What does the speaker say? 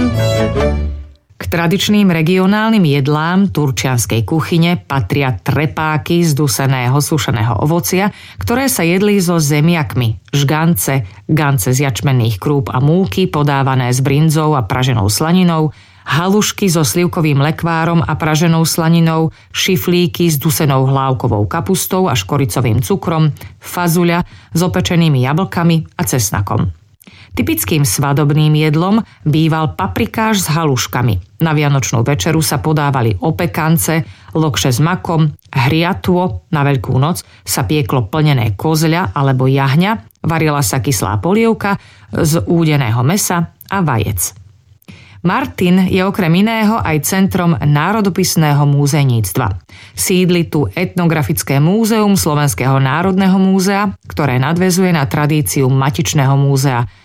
K tradičným regionálnym jedlám turčianskej kuchyne patria trepáky z duseného sušeného ovocia, ktoré sa jedli so zemiakmi, žgance, gance z jačmenných krúp a múky podávané s brinzou a praženou slaninou, halušky so slivkovým lekvárom a praženou slaninou, šiflíky s dusenou hlávkovou kapustou a škoricovým cukrom, fazuľa s opečenými jablkami a cesnakom. Typickým svadobným jedlom býval paprikáš s haluškami. Na vianočnú večeru sa podávali opekance, lokše s makom, hriatvo, na Veľkú noc sa pieklo plnené kozľa alebo jahňa, varila sa kyslá polievka z údeného mäsa a vajec. Martin je okrem iného aj centrom národopisného múzeníctva. Sídli tu etnografické múzeum Slovenského národného múzea, ktoré nadväzuje na tradíciu Matičného múzea